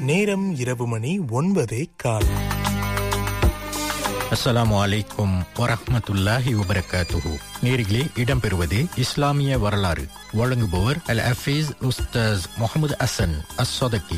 நேரம் இரவு மணி 9:15. அஸ்ஸலாமு அலைக்கும் வரஹ்மத்துல்லாஹி வபரகாத்துஹு. நேரிலே இடம்பெறுவது இஸ்லாமிய வரலாறு. வழங்குபவர் அல் ஹஃபீஸ் உஸ்தாஸ் முஹம்மது ஹசன் அஸ்ஸதகி.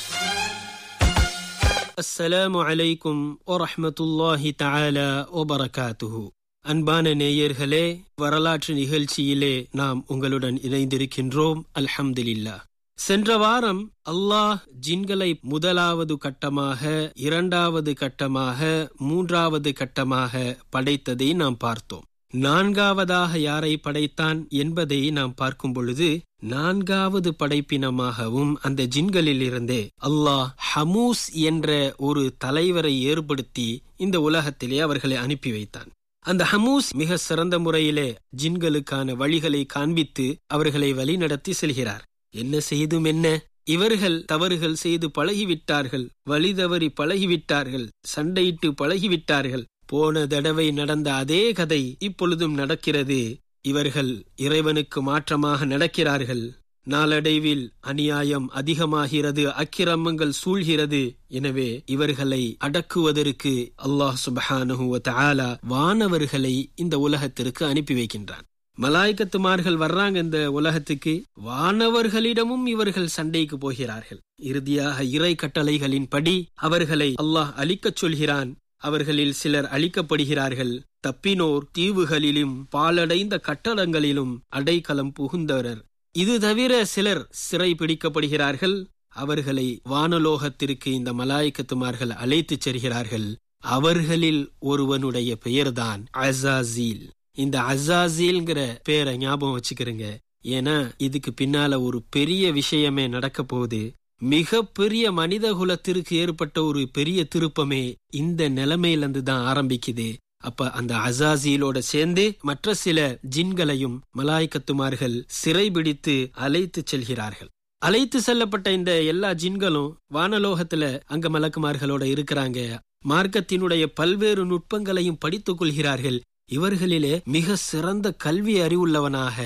அஸ்ஸலாமு அலைக்கும் வரஹ்மத்துல்லாஹி தஆலா வபரகாத்துஹு. அன்பான நேயர்களே, வரலாற்று நிகழ்ச்சியிலே நாம் உங்களுடன் இணைந்திருக்கின்றோம். அல்ஹம்துலில்லாஹ். சென்ற வாரம் அல்லாஹ் ஜின்களை முதலாவது கட்டமாக, இரண்டாவது கட்டமாக, மூன்றாவது கட்டமாக படைத்ததை நாம் பார்த்தோம். நான்காவதாக யாரை படைத்தான் என்பதை நாம் பார்க்கும் பொழுது, நான்காவது படைப்பினமாகவும் அந்த ஜின்களில் இருந்தே அல்லாஹ் ஹமூஸ் என்ற ஒரு தலைவரை ஏற்படுத்தி இந்த உலகத்திலே அவர்களை அனுப்பி வைத்தான். அந்த ஹமூஸ் மிக சிறந்த முறையிலே ஜின்களுக்கான வழிகளை காண்பித்து அவர்களை வழிநடத்தி செல்கிறார். என்ன செய்தும் என்ன, இவர்கள் தவறுகள் செய்து பழகிவிட்டார்கள், வழி தவறி பழகிவிட்டார்கள், சண்டையிட்டு பழகிவிட்டார்கள். போன தடவை நடந்த அதே கதை இப்பொழுதும் நடக்கிறது. இவர்கள் இறைவனுக்கு மாற்றமாக நடக்கிறார்கள். நாளடைவில் அநியாயம் அதிகமாகிறது, அக்கிரமங்கள் சூழ்கிறது. எனவே இவர்களை அடக்குவதற்கு அல்லாஹ் சுப்ஹானஹு வ தஆலா வானவர்களை இந்த உலகத்திற்கு அனுப்பி வைக்கின்றான். மலாய்க்கத்துமார்கள் வர்றாங்க இந்த உலகத்துக்கு, வானவர்களிடமும் இவர்கள் சண்டைக்கு போகிறார்கள். இறுதியாக இறை கட்டளைகளின் படி அவர்களை அல்லாஹ் அழிக்கச் சொல்கிறான். அவர்களில் சிலர் அழிக்கப்படுகிறார்கள். தப்பினோர் தீவுகளிலும் பாலடைந்த கட்டடங்களிலும் அடைக்கலம் புகுந்தவர். இது தவிர சிலர் சிறை பிடிக்கப்படுகிறார்கள். அவர்களை வானலோகத்திற்கு இந்த மலாய்க்கத்துமார்கள் அழைத்துச் செல்கிறார்கள். அவர்களில் ஒருவனுடைய பெயர்தான் அஸாஸீல். இந்த அஸாஸீல்ங்கிற பேரை ஞாபகம் வச்சுக்கிறீங்க. ஏன்னா இதுக்கு பின்னால ஒரு பெரிய விஷயமே நடக்க போகுது. மிக பெரிய மனித குலத்திற்கு ஏற்பட்ட ஒரு பெரிய திருப்பமே இந்த நிலைமையிலிருந்து தான் ஆரம்பிக்குது. அப்ப அந்த அஸாஸீலோட சேர்ந்து மற்ற சில ஜின்களையும் மலாய்க்கத்துமார்கள் சிறைபிடித்து அழைத்து செல்கிறார்கள். அழைத்து செல்லப்பட்ட இந்த எல்லா ஜின்களும் வானலோகத்துல அங்க மலக்குமார்களோட இருக்கிறாங்க. மார்க்கத்தினுடைய பல்வேறு நுட்பங்களையும் படித்துக் கொள்கிறார்கள். இவர்களிலே மிக சிறந்த கல்வி அறிவுள்ளவனாக